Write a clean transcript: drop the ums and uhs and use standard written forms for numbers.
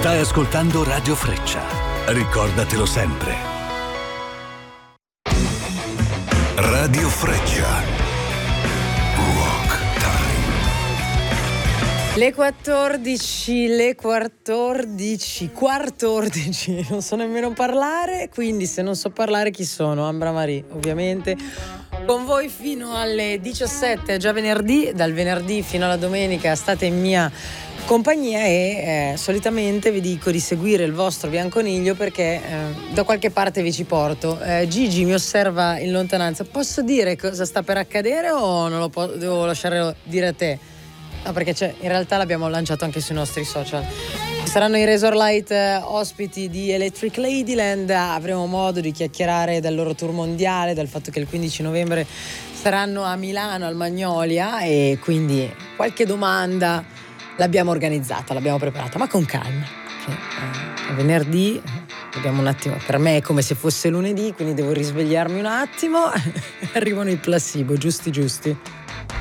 Stai ascoltando Radio Freccia. Ricordatelo sempre. Radio Freccia. Rock Time. Le 14, non so nemmeno parlare, quindi se non so parlare chi sono? Ambra Marie, ovviamente. Con voi fino alle 17, è già venerdì, dal venerdì fino alla domenica state in mia compagnia e solitamente vi dico di seguire il vostro bianconiglio perché da qualche parte vi ci porto. Gigi mi osserva in lontananza. Posso dire cosa sta per accadere o non lo devo lasciare dire a te? No, perché in realtà l'abbiamo lanciato anche sui nostri social. Ci saranno i Razorlight ospiti di Electric Ladyland, avremo modo di chiacchierare del loro tour mondiale, del fatto che il 15 novembre saranno a Milano al Magnolia e quindi qualche domanda l'abbiamo organizzata, l'abbiamo preparata, ma con calma. È venerdì, abbiamo un attimo, per me è come se fosse lunedì, quindi devo risvegliarmi un attimo. Arrivano i placebo, giusti.